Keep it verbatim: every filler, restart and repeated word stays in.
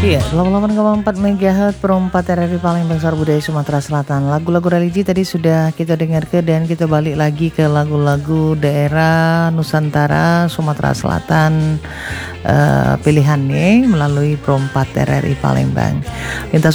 Iya, delapan puluh delapan koma empat megahertz Perempat R R I Palembang Suara Budaya Sumatera Selatan. Lagu-lagu religi tadi sudah kita dengarkan dan kita balik lagi ke lagu-lagu daerah Nusantara Sumatera Selatan uh, pilihannya melalui Perempat R R I Palembang. Lintas